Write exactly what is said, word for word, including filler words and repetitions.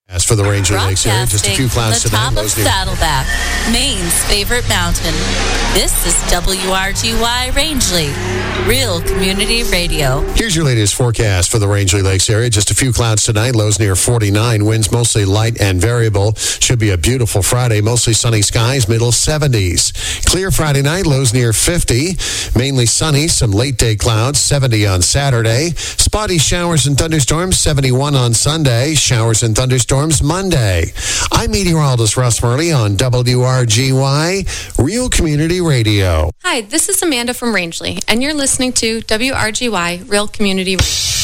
As for the Rangeley Lakes area, just a few clouds today. today. The top of Saddleback, Maine's favorite mountain. This is W R G Y Rangeley, Real Community Radio. Here's your latest forecast for the Rangeley Lakes area. Just a few clouds tonight. Lows near forty-nine. Winds mostly light and variable. Should be a beautiful Friday. Mostly sunny skies. Middle seventies. Clear Friday night. Lows near fifty. Mainly sunny. Some late day clouds. seventy on Saturday. Spotty showers and thunderstorms. seventy-one on Sunday. Showers and thunderstorms Monday. I'm meteorologist Russ Murley on W R G Y, Real Community Radio. Hi, this is Amanda from Rangeley, and you're listening to W R G Y, Real Community Radio.